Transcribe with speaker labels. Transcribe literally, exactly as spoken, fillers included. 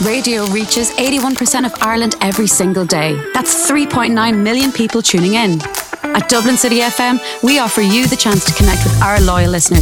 Speaker 1: Radio reaches eighty-one percent of Ireland every single day. That's three point nine million people tuning in. At Dublin City F M, we offer you the chance to connect with our loyal listeners